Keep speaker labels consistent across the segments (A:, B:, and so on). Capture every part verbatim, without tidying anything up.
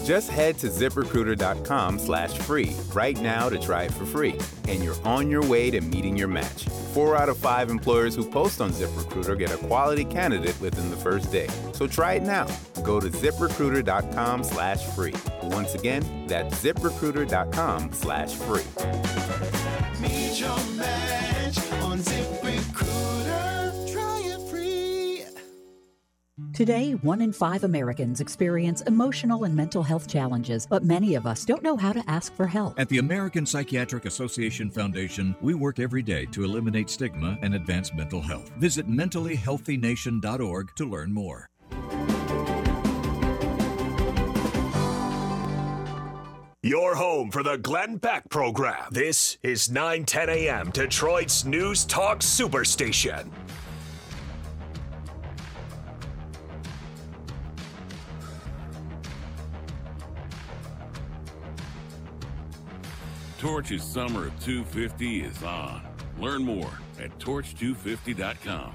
A: Just head to ZipRecruiter.com slash free right now to try it for free, and you're on your way to meeting your match. Four out of five employers who post on ZipRecruiter get a quality candidate within the first day. So try it now. Go to ZipRecruiter.com slash free. Once again, that's ZipRecruiter.com slash free.
B: Meet your match on ZipRecruiter. Try it free.
C: Today, one in five Americans experience emotional and mental health challenges, but many of us don't know how to ask for help.
D: At the American Psychiatric Association Foundation, we work every day to eliminate stigma and advance mental health. Visit mentally healthy nation dot org to learn more.
E: Your home for the Glenn Beck program. This is nine ten a.m. Detroit's News Talk Superstation.
F: Torch's Summer of two fifty is on. Learn more at torch two fifty dot com.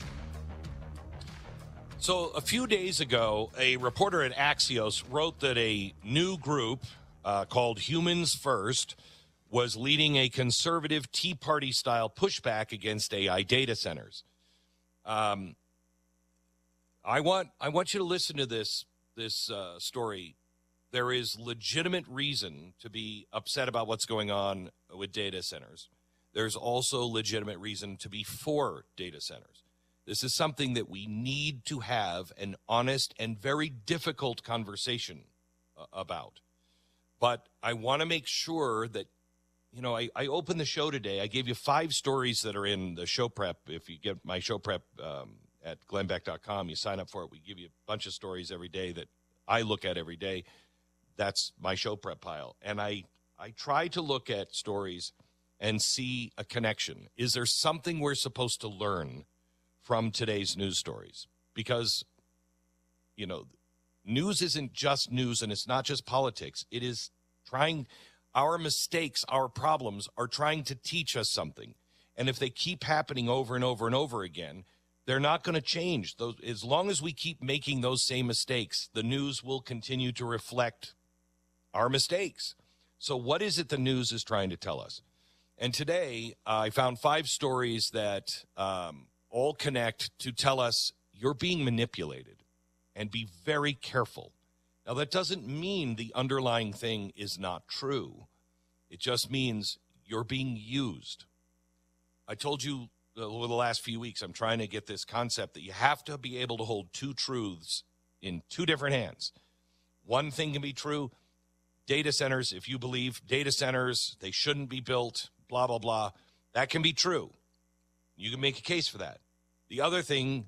G: So a few days ago, a reporter at Axios wrote that a new group uh, called Humans First was leading a conservative Tea Party-style pushback against A I data centers. Um, I want I want you to listen to this this uh, story. There is legitimate reason to be upset about what's going on with data centers. There's also legitimate reason to be for data centers. This is something that we need to have an honest and very difficult conversation uh, about. But I want to make sure that, you know, I, I opened the show today. I gave you five stories that are in the show prep. If you get my show prep um, at glenn beck dot com, you sign up for it. We give you a bunch of stories every day that I look at every day. That's my show prep pile. And I, I try to look at stories and see a connection. Is there something we're supposed to learn from today's news stories? Because, you know, news isn't just news and it's not just politics. It is trying, our mistakes, our problems are trying to teach us something. And if they keep happening over and over and over again, they're not going to change. Those, as long as we keep making those same mistakes, the news will continue to reflect our mistakes. So what is it the news is trying to tell us? And today uh, I found five stories that um, all connect to tell us you're being manipulated, and be very careful. Now, that doesn't mean the underlying thing is not true. It just means you're being used. I told you over the last few weeks, I'm trying to get this concept that you have to be able to hold two truths in two different hands. One thing can be true. Data centers, if you believe data centers, they shouldn't be built, blah, blah, blah, that can be true. You can make a case for that. The other thing